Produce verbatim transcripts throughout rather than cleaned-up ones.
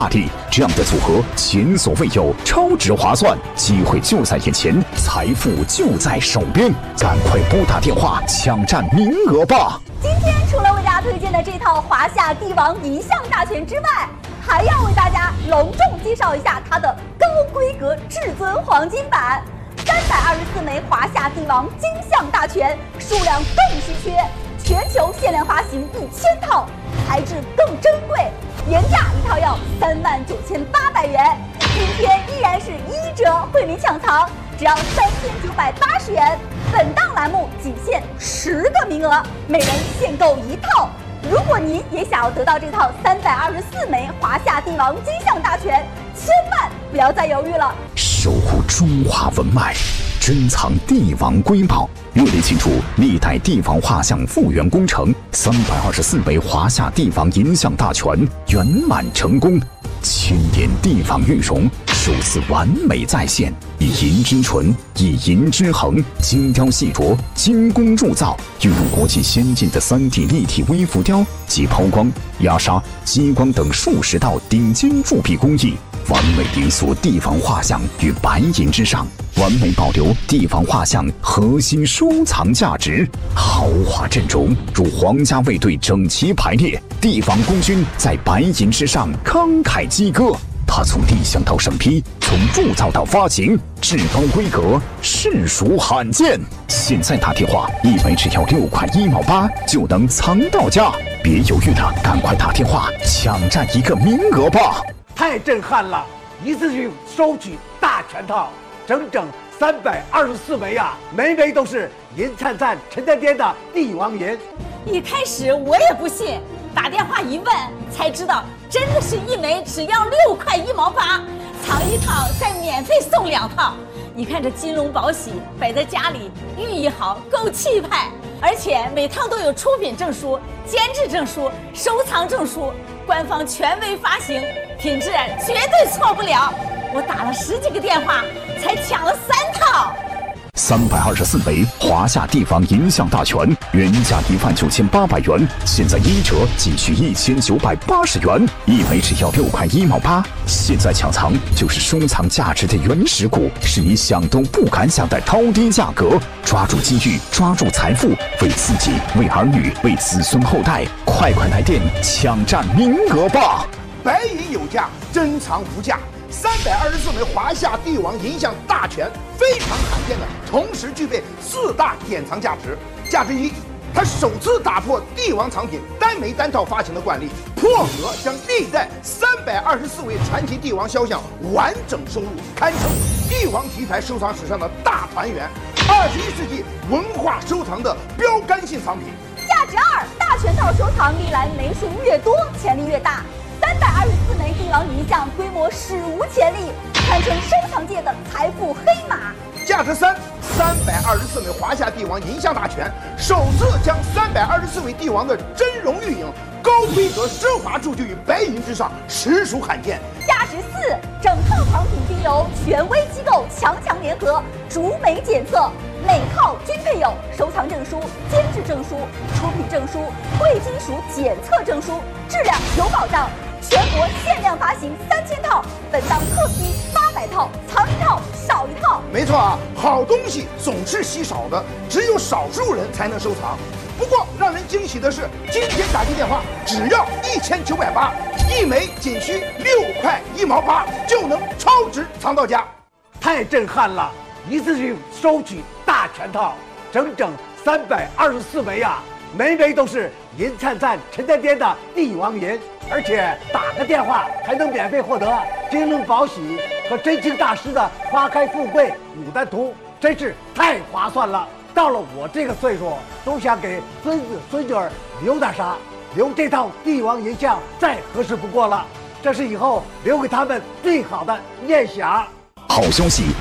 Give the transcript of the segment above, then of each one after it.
大地这样的组合前所未有，超值划算，机会就在眼前，财富就在手边，赶快拨打电话抢占名额吧！ 今天除了为大家推荐的这套华夏帝王银象大全之外，还要为大家隆重介绍一下它的高规格至尊黄金版，三百二十四枚华夏帝王金象大全，数量更稀缺，全球限量发行一千套，材质更珍贵。原价一套要三万九千八百元，今天依然是一折惠民抢藏，只要三千九百八十元。本档栏目仅限十个名额，每人限购一套。如果您也想要得到这套三百二十四枚华夏帝王金象大全，千万不要再犹豫了。 守护中华文脉，珍藏帝王瑰宝，热烈庆祝历代帝王画像复原工程三百二十四枚华夏帝王银象大全圆满成功，千年帝王玉容首次完美再现，以银之纯，以银之衡，精雕细琢，精工铸造，运用国际先进的 三 D 立体微浮雕及抛光、压砂、激光等数十道顶尖铸币工艺，完美凝塑帝王画像于白银之上，完美保留帝王画像核心收藏价值。豪华阵容如皇家卫队整齐排列，帝王功勋在白银之上慷慨激歌。它从立项到审批，从铸造到发行，至高规格，实属罕见。现在打电话，一枚只要六块一毛八就能藏到家，别犹豫了，赶快打电话抢占一个名额吧！ 太震撼了！一次性收取大全套，整整三百二十四枚啊，枚枚都是银灿灿、沉甸甸的帝王银。 一开始我也不信，打电话一问才知道，真的是一枚只要六块一毛八，藏一套再免费送两套。你看这金龙宝玺摆在家里，寓意好，够气派。而且每套都有出品证书、监制证书、收藏证书，官方权威发行，品质绝对错不了。我打了十几个电话才抢了三套。 三百二十四枚华夏帝王银象大全，原价一万九千八百元，现在一折仅需一千九百八十元，一枚只要六块一毛八。现在抢藏就是收藏价值的原始股，是你想都不敢想的超低价格。抓住机遇，抓住财富，为自己、为儿女、为子孙后代，快快来电抢占名额吧！ 白银有价，珍藏无价。三百二十四枚华夏帝王银象大全，非常罕见的，同时具备四大典藏价值。价值一，它首次打破帝王藏品单枚单套发行的惯例，破格将历代三百二十四位传奇帝王肖像完整收录，堪称帝王题材收藏史上的大团圆，二十一世纪文化收藏的标杆性藏品。 价值二，大全套收藏历来枚数越多，潜力越大。三百二十四枚帝王银象规模史无前例，堪称收藏界的财富黑马。 价值三，三百二十四枚华夏帝王银象大全，首次将三百二十四位帝王的真容玉影高规格奢华铸就于白银之上，实属罕见。 价值四，整套藏品均由权威机构强强联合逐枚检测，每套均配有收藏证书、监制证书、出品证书、贵金属检测证书，质量有保障。全国限量发行三千套，本档特批八百套，藏一套少一套。 没错啊，好东西总是稀少的，只有少数人才能收藏。不过让人惊喜的是，今天打进电话只要一千九百八，一枚仅需六块一毛八就能超值藏到家， 太震撼了！一次性收取大全套，整整三百二十四枚啊，枚枚都是银灿灿、沉甸甸的帝王银。而且打个电话还能免费获得金龙宝玺和真卿大师的花开富贵牡丹图，真是太划算了。到了我这个岁数，都想给孙子孙女儿留点啥，留这套帝王银像再合适不过了。这是以后留给他们最好的念想。 好消息，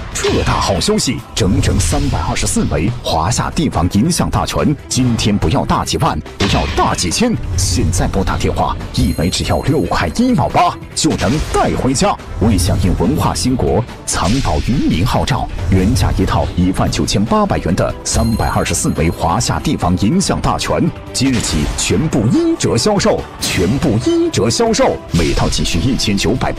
这大好消息，整整三百二十四枚华夏帝王银像大全，今天不要大几万，不要大几千，现在拨打电话，一枚只要六块一毛八，就能带回家。为响应文化兴国、藏宝于民号召，原价一套一万九千八百元的三百二十四枚华夏帝王银像大全，即日起全部一折销售，全部一折销售，每套仅需一千九百。